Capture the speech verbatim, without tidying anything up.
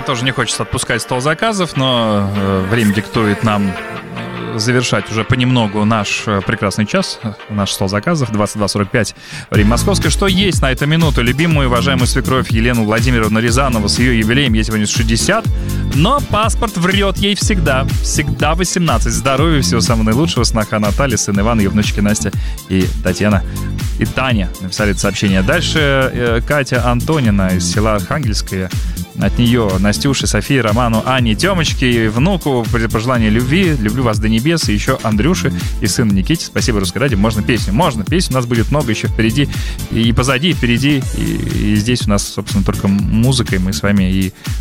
тоже не хочется отпускать стол заказов, но э, время диктует нам завершать уже понемногу наш прекрасный час, наш стол заказов, двадцать два сорок пять, время московское. Что есть на эту минуту? Любимую и уважаемую свекровь Елену Владимировну Рязанову с ее юбилеем, ей сегодня шестьдесят, но паспорт врет ей всегда, всегда восемнадцать. Здоровья, всего самого наилучшего, сноха Наталья, сын Иван, ее внучки Настя и Татьяна и Таня написали это сообщение. Дальше э, Катя Антонина из села Архангельское. От нее Настюше, Софии, Роману, Ане, Темочке, внуку пожелание любви, люблю вас до небес, и еще Андрюше и сыну Никите. Спасибо, Русской радио. Можно песню? Можно. Песню у нас будет много еще впереди, и позади, и впереди, и, и здесь у нас, собственно, только музыка, и мы с вами и